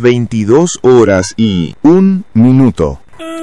22:01.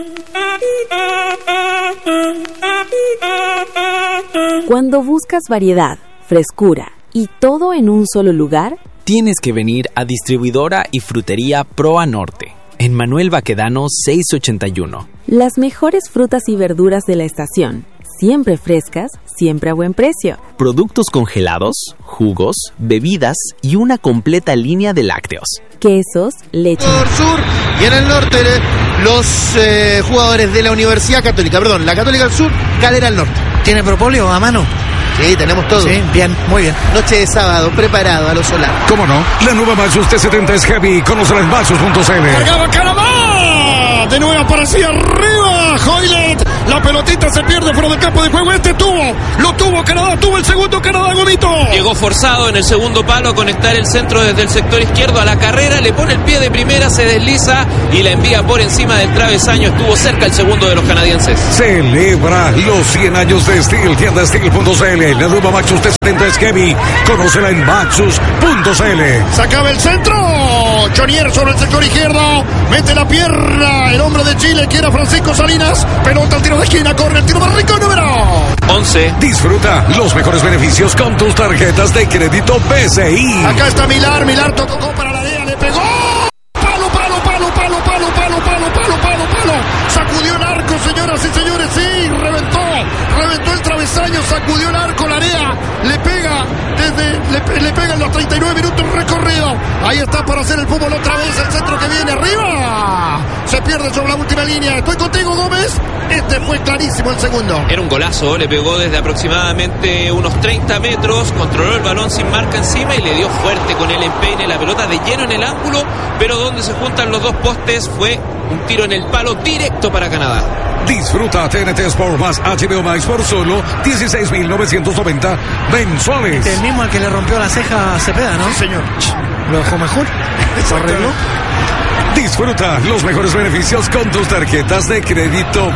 Cuando buscas variedad, frescura y todo en un solo lugar, tienes que venir a Distribuidora y Frutería Proa Norte, en Manuel Baquedano 681. Las mejores frutas y verduras de la estación, siempre frescas, siempre a buen precio. Productos congelados, jugos, bebidas y una completa línea de lácteos. Quesos, leche. Por sur y en el norte los jugadores de la Universidad Católica, la Católica del Sur, Calera al Norte. ¿Tiene propóleo a mano? Sí, tenemos todo. Sí, bien, muy bien. Noche de sábado, preparado a lo solar. ¿Cómo no? La nueva Maxus T70 es heavy. Conócela en Maxus.cl. Cargaba Canadá. De nuevo aparecía arriba. Hoylet. La pelotita se pierde fuera del campo de juego. Lo tuvo Canadá. Tuvo el segundo Canadá, Gomito. Llegó forzado en el segundo palo a conectar el centro desde el sector izquierdo a la carrera. Le pone el pie de primera, se desliza y la envía por encima del travesaño. Estuvo cerca el segundo de los canadienses. Celebra los 100 años de Steel. Tienda Steel.cl. La nueva Maxus T70 es heavy. Conócela en Maxus.cl. Sacaba el centro. Chonier sobre el sector izquierdo. Mete la pierna. El hombre de Chile, que era Francisco Salinas. Pelota al tiro de esquina. Corre el tiro de Rico número 11. Disfruta los mejores beneficios con tus tarjetas de crédito BCI. Acá está Milar. Milar tocó para la DEA. Le pegó. Palo. Sacudió el arco, señoras y señores. Sí, reventó el travesaño. Sacudió el arco. La DEA le pega le pega en los 39 minutos recorrido. Ahí está para hacer el fútbol otra vez. El centro que viene arriba. Se pierde sobre la última línea. Estoy contigo, Gómez. Este fue clarísimo el segundo. Era un golazo. Le pegó desde aproximadamente unos 30 metros. Controló el balón sin marca encima y le dio fuerte con el empeine. La pelota de lleno en el ángulo. Pero donde se juntan los dos postes fue un tiro en el palo directo para Canadá. Disfruta TNT Sport más HBO Max por solo 16.990 mensuales. El mismo al que le rompió la ceja a Cepeda, ¿no? Sí, señor. Lo dejó mejor. ¿Se arregló? Disfruta los mejores beneficios con tus tarjetas de crédito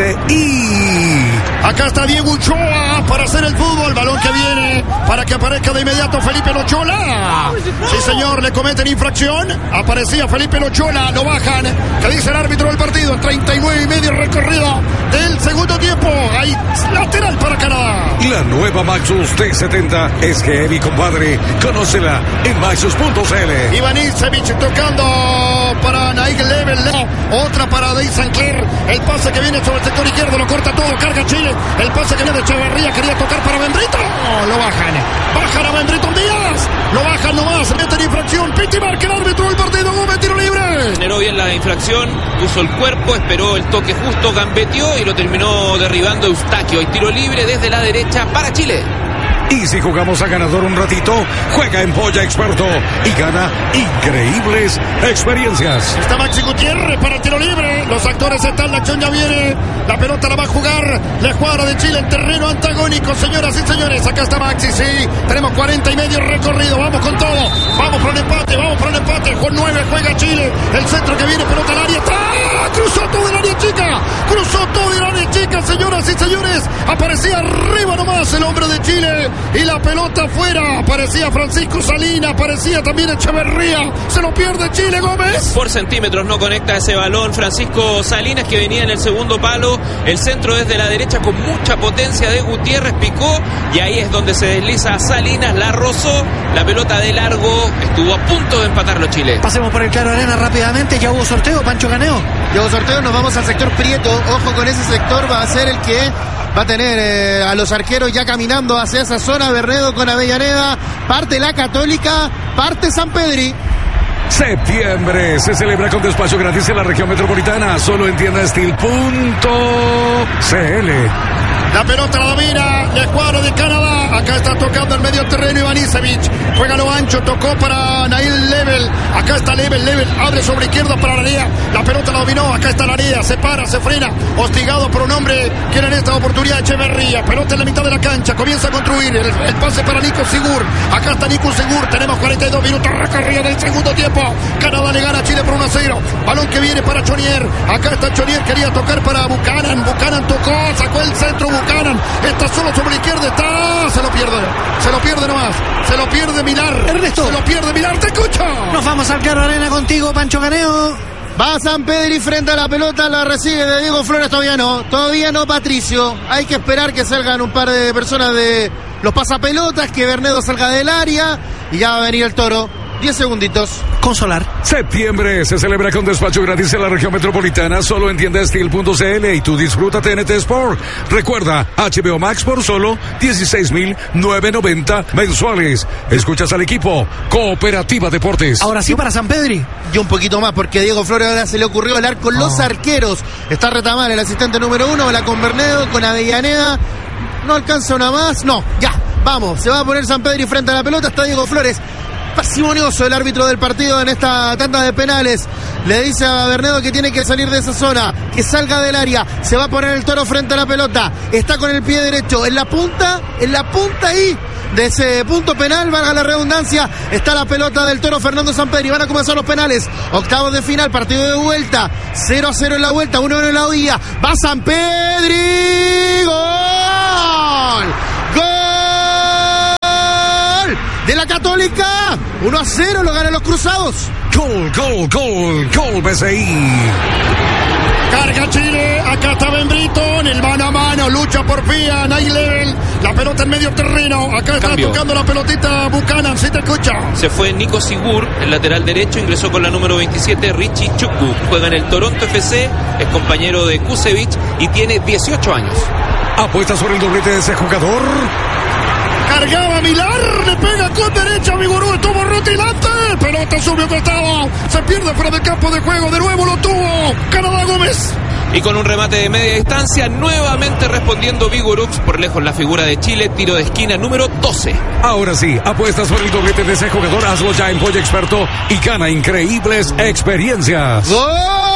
BCI. Acá está Diego Ochoa para hacer el fútbol. Balón que viene para que aparezca de inmediato Felipe Lochola. Sí, señor, le cometen infracción. Aparecía Felipe Lochola, lo bajan. ¿Qué dice el árbitro del partido? 39 y medio recorrido del segundo tiempo. Hay lateral para Canadá. La nueva Maxus T70 es heavy, compadre. Conócela en Maxus.cl. Ivanisevic tocando para Nigel Level. Otra para Dave Sinclair. El pase que viene sobre el sector izquierdo, lo corta todo, carga Chile. El pase que viene de Echeverría, quería tocar para Benbrito. Lo bajan a Benbrito Díaz. Lo bajan nomás, meten infracción. Piti marca el árbitro del partido. Gómez, tiro libre. Generó bien la infracción, puso el cuerpo, esperó el toque justo, gambeteó y lo terminó derribando Eustaquio. Hay tiro libre desde la derecha para Chile. Y si jugamos a ganador un ratito, juega en Polla Experto y gana increíbles experiencias. Está Maxi Gutiérrez para el tiro libre. Los actores están, la acción ya viene. La pelota la va a jugar la escuadra de Chile en terreno antagónico, señoras y señores. Acá está Maxi, sí. Tenemos 40 y medio recorrido. Vamos con todo. Vamos por el empate. Con 9 juega Chile. El centro que viene, pelota al área. ¡Está! Cruzó todo el área chica. Señoras y señores. Aparecía arriba nomás el hombre de Chile. Y la pelota afuera. Aparecía Francisco Salinas. Aparecía también Echeverría. Se lo pierde Chile, Gómez. Por centímetros no conecta ese balón Francisco Salinas, que venía en el segundo palo. El centro desde la derecha con mucha potencia de Gutiérrez. Picó. Y ahí es donde se desliza Salinas. La rozó. La pelota de largo. Estuvo a punto de empatarlo Chile. Pasemos por el Claro Arena rápidamente. Ya hubo sorteo, Pancho Caneo. Ya hubo sorteo. Nos vamos al sector Prieto. Ojo con ese sector. Va a ser el que va a tener a los arqueros ya caminando hacia esa zona. Bernedo con Avellaneda. Parte la Católica. Parte San Pedri. Septiembre se celebra con despacho gratis en la región metropolitana. Solo en tienda Steel.cl. La pelota la domina la escuadra de Canadá. Acá está tocando el medio terreno Ivanisevic. Juega lo ancho, tocó para Nail Level. Acá está Level, abre sobre izquierda para Larea. La pelota la dominó, acá está Larea. Se para, se frena, hostigado por un hombre que era en esta oportunidad Echeverría. Pelota en la mitad de la cancha, comienza a construir el pase para Nico Sigur. Acá está Nico Sigur, tenemos 42 minutos recorrido del segundo tiempo. Canadá le gana a Chile por 1-0. Balón que viene para Chonier. Acá está Chonier, quería tocar para Buchanan. Buchanan tocó, sacó el centro Buchanan. Está solo sobre la izquierda, se lo pierde nomás. Se lo pierde Milar. Ernesto. Se lo pierde Milar, te escucho. Nos vamos al Claro Arena contigo, Pancho Caneo. Va Sampedri frente a la pelota, la recibe de Diego Flores, todavía no Patricio. Hay que esperar que salgan un par de personas de los pasapelotas, que Bernedo salga del área y ya va a venir el Toro. 10 segunditos. Consolar. Septiembre se celebra con despacho gratis en la región metropolitana, solo en tiendastil.cl, y tú disfruta TNT Sport. Recuerda, HBO Max por solo 16,990 mensuales. Escuchas al equipo Cooperativa Deportes. Ahora sí para Sampedri. Y un poquito más, porque a Diego Flores ahora se le ocurrió hablar con los arqueros. Está Retamal, el asistente número 1, habla con Bernedo, con Avellaneda. No alcanza una más. No, ya, vamos. Se va a poner Sampedri frente a la pelota. Está Diego Flores. Parsimonioso el árbitro del partido en esta tanda de penales. Le dice a Bernedo que tiene que salir de esa zona, que salga del área. Se va a poner el Toro frente a la pelota. Está con el pie derecho en la punta ahí de ese punto penal, valga la redundancia. Está la pelota del Toro Fernando Sampedri. Van a comenzar los penales. Octavos de final, partido de vuelta. 0-0 en la vuelta, 1-1 en la ida. Va Sampedri. ¡Gol! ¡Gol! De la Católica, 1-0, lo ganan los Cruzados. Gol, BCI. Carga Chile, acá está Benbrito, en el mano a mano, lucha por Pía, Nail Level, la pelota en medio terreno, acá está tocando la pelotita Buchanan, si te escucha. Se fue Nico Sigur, el lateral derecho, ingresó con la número 27, Richie Chukwu, juega en el Toronto FC, es compañero de Kusevich y tiene 18 años. Apuesta sobre el doblete de ese jugador. Cargaba Milar, le pega con derecha, Vigorú estuvo rutilante, pelota subió costado, se pierde fuera del campo de juego, de nuevo lo tuvo Canadá Gómez. Y con un remate de media distancia, nuevamente respondiendo Vigorux, por lejos la figura de Chile, tiro de esquina número 12. Ahora sí, apuestas por el doblete de ese jugador, hazlo ya en Pollo Experto y gana increíbles experiencias. ¡Gol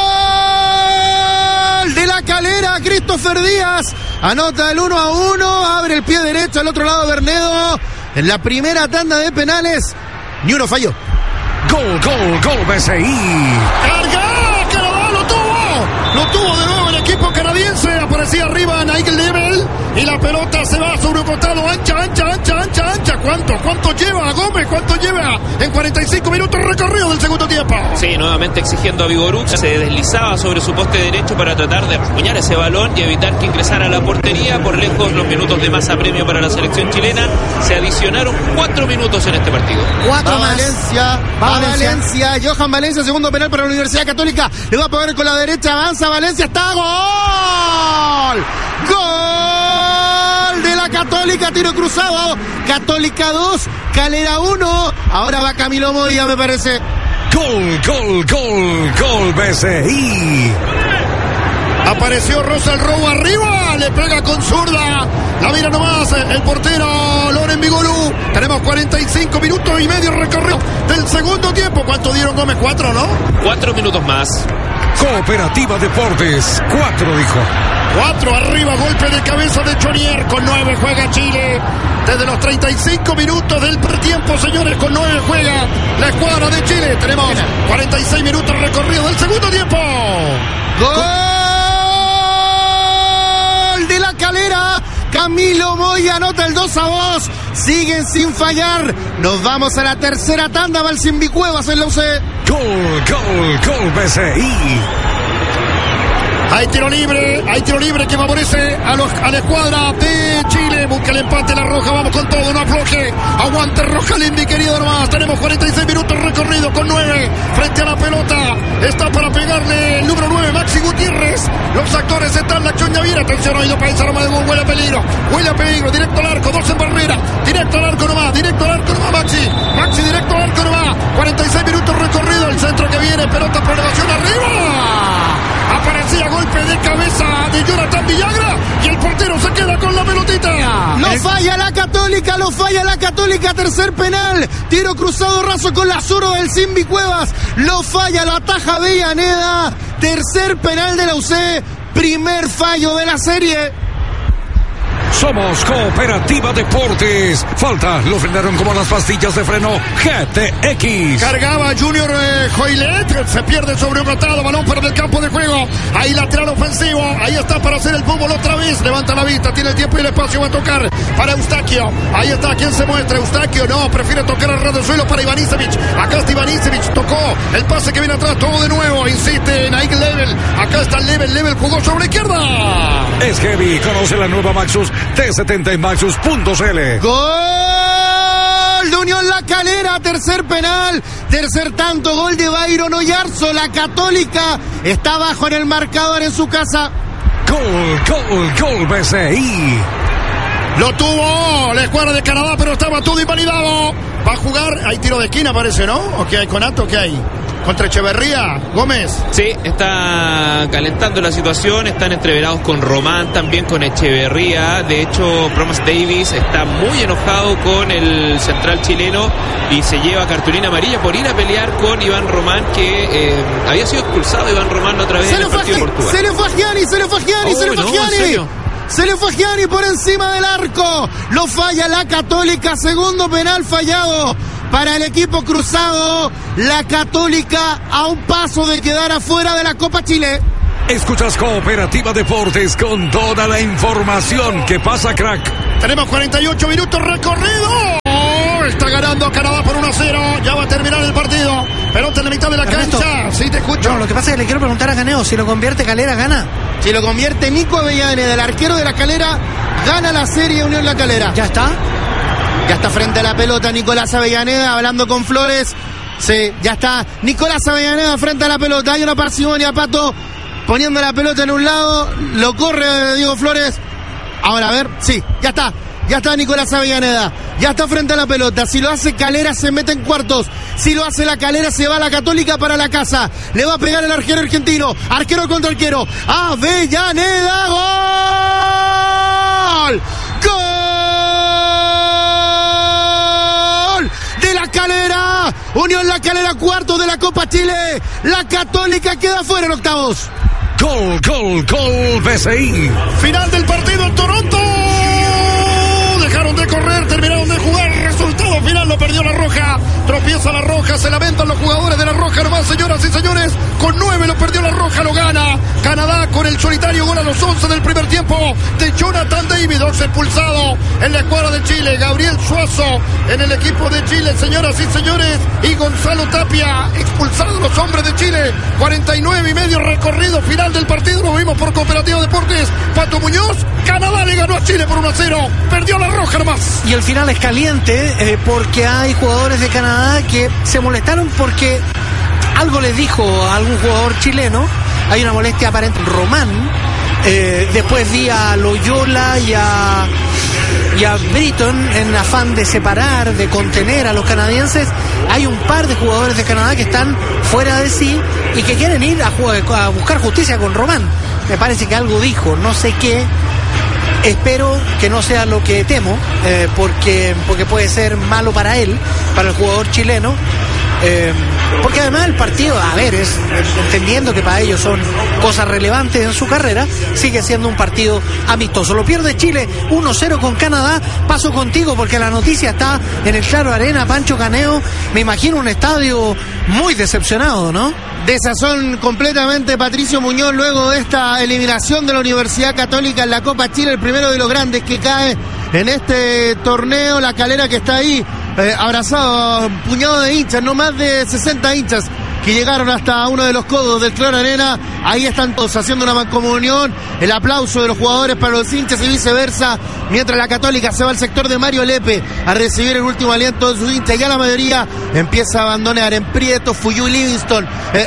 de la Calera! Christopher Díaz anota el 1-1, abre el pie derecho al otro lado Bernedo. En la primera tanda de penales, ni uno falló. Gol, BCI. ¡Carga! ¡Canadá lo tuvo de nuevo el equipo canadiense! Aparecía arriba Nigel Level y la pelota se va sobre un costado, ancha. ¿Cuánto lleva Gómez? ¿Cuánto lleva en 45 minutos recorrido del segundo tiempo? Sí, nuevamente exigiendo a Vigorux, se deslizaba sobre su poste derecho para tratar de rasguñar ese balón y evitar que ingresara a la portería. Por lejos, los minutos de más apremio para la selección chilena. Se adicionaron 4 minutos en este partido. 4 más. Valencia. Johan Valencia, segundo penal para la Universidad Católica. Le va a pegar con la derecha, avanza Valencia, está gol. Gol de la Católica, tiro cruzado. Católica 2, Calera 1. Ahora va Camilo Moya, me parece. Gol, BCI. Apareció Rosal Rowe arriba, le pega con zurda. La mira nomás el portero Loren Vigorú. Tenemos 45 minutos y medio recorrido del segundo tiempo. ¿Cuánto dieron Gómez? 4, ¿no? 4 minutos más. Cooperativa Deportes, 4 dijo. 4 arriba, golpe de cabeza de Chonier. Con 9 juega Chile. Desde los 35 minutos del tiempo, señores, con 9 juega la escuadra de Chile. Tenemos 46 minutos recorrido del segundo tiempo. ¡Gol de la Calera! Camilo Moya anota el 2-2. Siguen sin fallar. Nos vamos a la tercera tanda. Va el Simbicuevas en la UC. Gol, BCI. Hay tiro libre que favorece a la escuadra de Chile. Busca el empate la Roja, vamos con todo, no afloje. Aguante Roja Lindy, querido hermano. Tenemos 46 minutos recorrido con 9 frente a la pelota. Está para pegarle el número 9, Maxi Gutiérrez. Los actores están, la Choña Viera. Atención, oído para esa arma de gol, huele a peligro, directo al arco, 2 en barrera. Directo al arco nomás, Maxi directo al arco nomás. 46 minutos recorrido, el centro que viene, pelota por elevación arriba. Aparecía golpe de cabeza de Jonathan Villagra y el portero se queda con la pelotita. Lo falla la Católica, tercer penal. Tiro cruzado raso con la zurda del Simbi Cuevas. Lo falla, lo ataja Avellaneda. Tercer penal de la UC, primer fallo de la serie. Somos Cooperativa Deportes. Falta, lo frenaron como las pastillas de freno GTX. Cargaba Junior Joilet, se pierde sobre un costado, balón fuera del campo de juego. Ahí lateral ofensivo, ahí está para hacer el fútbol otra vez. Levanta la vista, tiene el tiempo y el espacio, va a tocar para Eustaquio. Ahí está, ¿quién se muestra? Eustaquio, no, prefiere tocar al ras del suelo para Ivanisevic. Acá está Ivanisevic, El pase que viene atrás, todo de nuevo. Insiste en Nike Level. Acá está Level jugó sobre izquierda. Es heavy. Conoce la nueva Maxus T70 en Maxus.cl. Gol de Unión La Calera, tercer penal, tercer tanto, gol de Byron Oyarzo. La Católica está abajo en el marcador en su casa. Gol BCI. Lo tuvo la escuadra de Canadá, pero estaba todo invalidado. Va a jugar, hay tiro de esquina parece, ¿no? ¿O qué hay, Conato? ¿Qué hay? Contra Echeverría, Gómez. Sí, está calentando la situación, están entreverados con Román, también con Echeverría. De hecho, Promas Davis está muy enojado con el central chileno y se lleva cartulina amarilla por ir a pelear con Iván Román, que había sido expulsado Iván Román otra vez en el partido de Portugal. Se le fue a Gianni. Se le fue a Gianni por encima del arco. Lo falla la Católica. Segundo penal fallado para el equipo cruzado. La Católica a un paso de quedar afuera de la Copa Chile. Escuchas Cooperativa Deportes con toda la información. ¿Qué pasa, crack? Tenemos 48 minutos recorrido. Está ganando Canadá por 1-0. Ya va a terminar el partido. Pelota en la mitad de la cancha. Sí, te escucho. No, lo que pasa es que le quiero preguntar a Caneo, si lo convierte Calera, ¿gana? Si lo convierte Nico Avellaneda, el arquero de La Calera, gana la serie Unión La Calera. ¿Ya está? Ya está frente a la pelota Nicolás Avellaneda hablando con Flores. Sí, ya está Nicolás Avellaneda frente a la pelota. Hay una parsimonia, Pato, poniendo la pelota en un lado. Lo corre Diego Flores. Ahora, a ver, sí, ya está. Ya está Nicolás Avellaneda. Ya está frente a la pelota. Si lo hace Calera se mete en cuartos. Si lo hace la Calera se va a la Católica para la casa. Le va a pegar el arquero argentino. Arquero contra arquero. Avellaneda. ¡Gol! ¡Gol! De La Calera. Unión La Calera, cuarto de la Copa Chile. La Católica queda fuera en octavos. Gol BCI. Final del partido en Toronto. Dejaron de correr, terminaron de jugar. Resultado final lo perdió la Roja. Tropieza la Roja, se lamentan los jugadores de la Roja nomás, señoras y señores. Con 9 lo perdió la Roja, lo gana Canadá con el solitario gol a los 11 del primer tiempo de Jonathan David. Expulsado en la escuadra de Chile. Gabriel Suazo en el equipo de Chile, señoras y señores. Y Gonzalo Tapia, expulsado los hombres de Chile. 49 y medio recorrido, final del partido. Lo vimos por Cooperativa Deportes. Pato Muñoz, Canadá le ganó a Chile por 1-0. Perdió la Roja nomás. Y el final es caliente porque hay jugadores de Canadá que se molestaron porque algo les dijo a algún jugador chileno. Hay una molestia aparente. Román, después vi a Loyola y a Britton en afán de separar, de contener a los canadienses. Hay un par de jugadores de Canadá que están fuera de sí y que quieren ir a buscar justicia con Román. Me parece que algo dijo, no sé qué. Espero que no sea lo que temo, porque puede ser malo para él, para el jugador chileno. Porque además el partido, a ver, entendiendo que para ellos son cosas relevantes en su carrera, sigue siendo un partido amistoso. Lo pierde Chile 1-0 con Canadá. Paso contigo porque la noticia está en el Claro Arena. Pancho Caneo, me imagino un estadio muy decepcionado, ¿no? Desazón completamente Patricio Muñoz luego de esta eliminación de la Universidad Católica en la Copa Chile, el primero de los grandes que cae en este torneo. La Calera que está ahí abrazado a un puñado de hinchas, no más de 60 hinchas que llegaron hasta uno de los codos del Claro Arena. Ahí están todos haciendo una mancomunión, el aplauso de los jugadores para los hinchas y viceversa, mientras la Católica se va al sector de Mario Lepe a recibir el último aliento de sus hinchas. Ya la mayoría empieza a abandonar. En Prieto, Fuyú y Livingston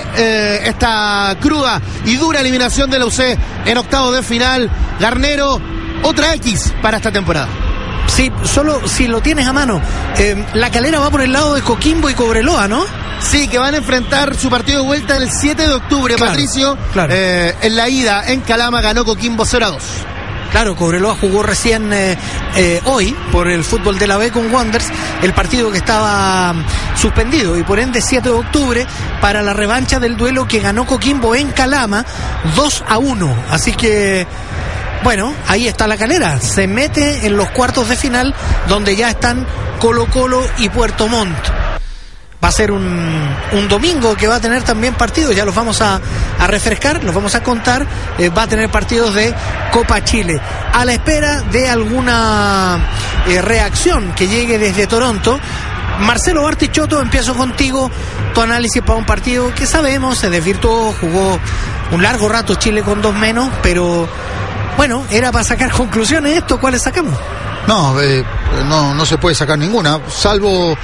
esta cruda y dura eliminación de la UC en octavos de final. Garnero, otra X para esta temporada. Sí, solo si lo tienes a mano. La Calera va por el lado de Coquimbo y Cobreloa, ¿no? Sí, que van a enfrentar su partido de vuelta el 7 de octubre, claro, Patricio. Claro. En la ida en Calama ganó Coquimbo 0-2. Claro, Cobreloa jugó recién hoy por el fútbol de la B con Wanderers, el partido que estaba suspendido, y por ende 7 de octubre para la revancha del duelo que ganó Coquimbo en Calama 2-1. Así que bueno, ahí está la Calera, se mete en los cuartos de final donde ya están Colo-Colo y Puerto Montt. Va a ser un domingo que va a tener también partidos, ya los vamos a refrescar, los vamos a contar. Va a tener partidos de Copa Chile, a la espera de alguna reacción que llegue desde Toronto. Marcelo Bartichotto, empiezo contigo. Tu análisis para un partido que sabemos se desvirtuó, jugó un largo rato Chile con 2 menos, pero bueno, era para sacar conclusiones esto. ¿Cuáles sacamos? No se puede sacar ninguna, salvo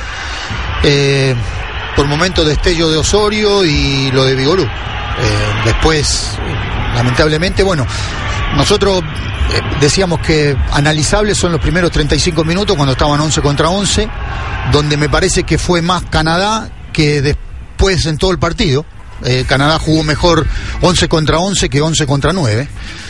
por momentos destello de Osorio y lo de Vigorú. Después, lamentablemente, nosotros decíamos que analizables son los primeros 35 minutos cuando estaban 11 contra 11, donde me parece que fue más Canadá que después en todo el partido. Canadá jugó mejor 11 contra 11 que 11 contra 9,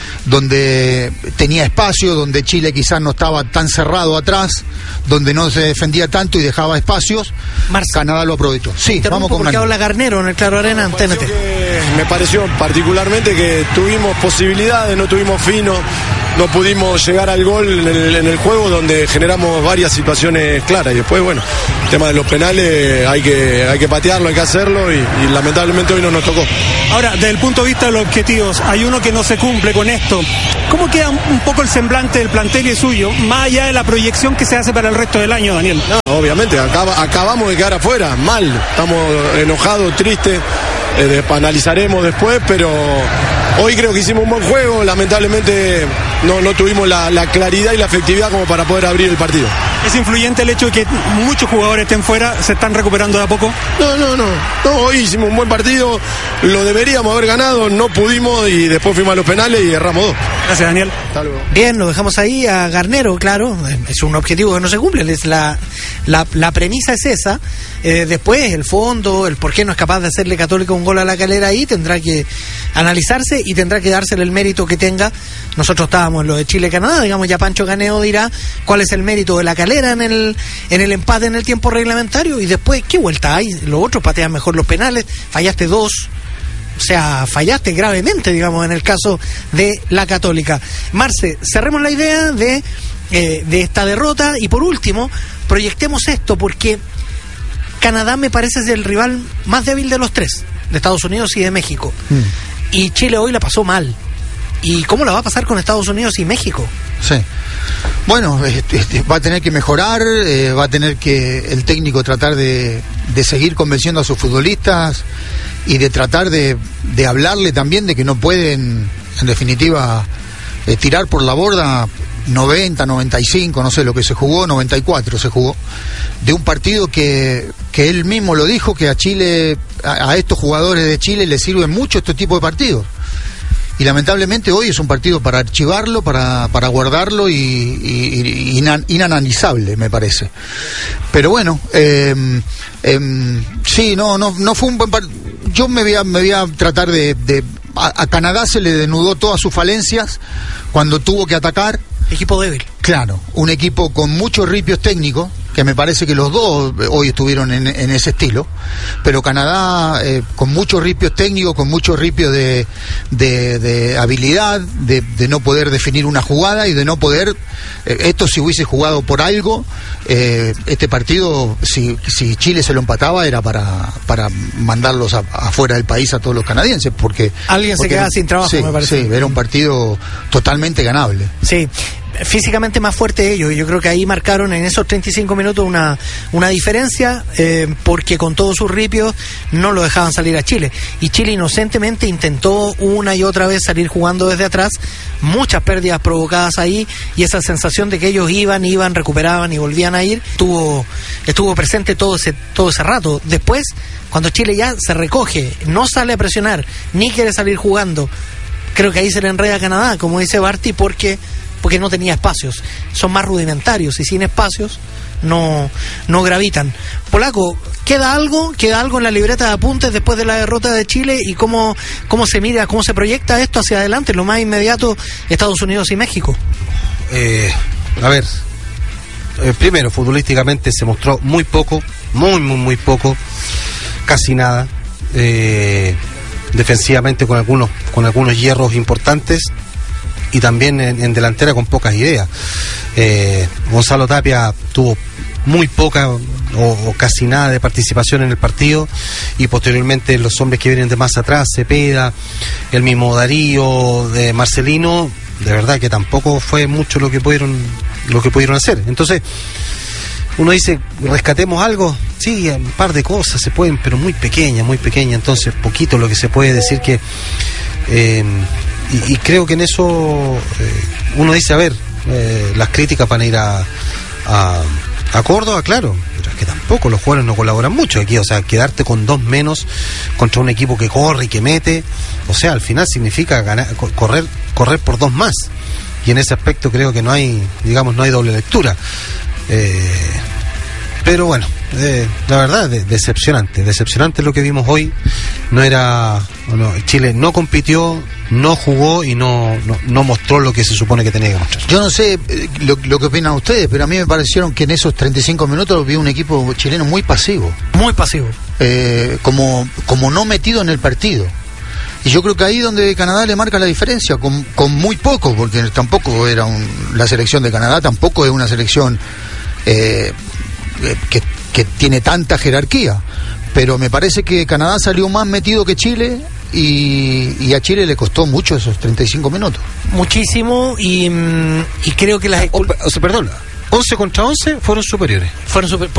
donde tenía espacio, donde Chile quizás no estaba tan cerrado atrás, donde no se defendía tanto y dejaba espacios. Canadá lo aprovechó. Sí, vamos con porque habla Garnero en el Claro Arena en TNT. Me pareció particularmente que tuvimos posibilidades, no tuvimos fino, no pudimos llegar al gol en el juego, donde generamos varias situaciones claras, y después el tema de los penales hay que patearlo, hay que hacerlo, y lamentablemente hoy no nos tocó. Ahora, desde el punto de vista de los objetivos, hay uno que no se cumple con esto. ¿Cómo queda un poco el semblante del plantel y suyo, más allá de la proyección que se hace para el resto del año, Daniel? No, obviamente, acabamos de quedar afuera, mal, estamos enojados, tristes, analizaremos después, pero hoy creo que hicimos un buen juego, lamentablemente no tuvimos la claridad y la efectividad como para poder abrir el partido. ¿Es influyente el hecho de que muchos jugadores estén fuera, se están recuperando de a poco? No, hoy hicimos un buen partido, lo deberíamos haber ganado, no pudimos y después fuimos a los penales y erramos 2. Gracias, Daniel. Hasta luego. Bien, lo dejamos ahí a Garnero, claro, es un objetivo que no se cumple, la premisa es esa. Después el fondo, el por qué no es capaz de hacerle Católica un gol a La Calera, ahí tendrá que analizarse y tendrá que dársele el mérito que tenga. Nosotros estábamos en lo de Chile-Canadá, digamos, ya Pancho Caneo dirá cuál es el mérito de La Calera en el empate en el tiempo reglamentario, y después, ¿qué vuelta hay? Los otros patean mejor los penales, fallaste 2, o sea, fallaste gravemente, digamos, en el caso de la Católica. Marce, cerremos la idea de esta derrota, y por último, proyectemos esto, porque Canadá me parece ser el rival más débil de los tres, de Estados Unidos y de México. Y Chile hoy la pasó mal. ¿Y cómo la va a pasar con Estados Unidos y México? Sí. Va a tener que mejorar, va a tener que el técnico tratar de seguir convenciendo a sus futbolistas y de tratar de hablarle también de que no pueden, en definitiva, tirar por la borda 90, 95, no sé lo que se jugó, 94 se jugó, de un partido que él mismo lo dijo, que a Chile, a estos jugadores de Chile les sirven mucho este tipo de partidos. Y lamentablemente hoy es un partido para archivarlo, para guardarlo y inanalizable, me parece. Pero sí, no fue un buen partido. Yo me voy a tratar a Canadá se le denudó todas sus falencias cuando tuvo que atacar. Equipo débil. Claro, un equipo con muchos ripios técnicos, que me parece que los dos hoy estuvieron en ese estilo, pero Canadá con muchos ripios técnicos, con muchos ripios de habilidad, de no poder definir una jugada y de no poder, esto si hubiese jugado por algo, este partido, si Chile se lo empataba, era para mandarlos afuera del país a todos los canadienses, porque alguien se quedaba sin trabajo, sí, me parece. Sí, era un partido totalmente ganable. Sí. Físicamente más fuerte ellos, y yo creo que ahí marcaron en esos 35 minutos una diferencia, porque con todos sus ripios no lo dejaban salir a Chile, y Chile inocentemente intentó una y otra vez salir jugando desde atrás, muchas pérdidas provocadas ahí, y esa sensación de que ellos iban, recuperaban y volvían a ir, estuvo presente todo ese rato. Después, cuando Chile ya se recoge, no sale a presionar, ni quiere salir jugando, creo que ahí se le enreda a Canadá, como dice Barty, porque no tenía espacios, son más rudimentarios y sin espacios no gravitan. Polaco, ¿queda algo en la libreta de apuntes después de la derrota de Chile, y cómo se mira, cómo se proyecta esto hacia adelante, lo más inmediato, Estados Unidos y México? Primero, futbolísticamente se mostró muy poco, muy poco, casi nada. Defensivamente con algunos hierros importantes, y también en delantera con pocas ideas. Gonzalo Tapia tuvo muy poca o casi nada de participación en el partido, y posteriormente los hombres que vienen de más atrás, Cepeda, el mismo Darío, Marcelino, de verdad que tampoco fue mucho lo que pudieron hacer. Entonces uno dice, rescatemos algo, sí, un par de cosas se pueden, pero muy pequeña, entonces poquito lo que se puede decir que y creo que en eso uno dice, a ver, las críticas van a ir a Córdoba, claro, pero es que tampoco los jugadores no colaboran mucho aquí, o sea, quedarte con 2 menos contra un equipo que corre y que mete, o sea, al final significa correr por 2 más, y en ese aspecto creo que no hay doble lectura. Pero bueno, la verdad, decepcionante lo que vimos hoy. Chile no compitió, no jugó y no mostró lo que se supone que tenía que mostrar. Yo no sé lo que opinan ustedes, pero a mí me parecieron que en esos 35 minutos vi un equipo chileno muy pasivo. Muy pasivo. Como no metido en el partido. Y yo creo que ahí donde Canadá le marca la diferencia, con muy poco, porque tampoco era la selección de Canadá, tampoco es una selección que tiene tanta jerarquía. Pero me parece que Canadá salió más metido que Chile y a Chile le costó mucho esos 35 minutos. Muchísimo, y creo que las... perdón, 11 contra 11 fueron superiores.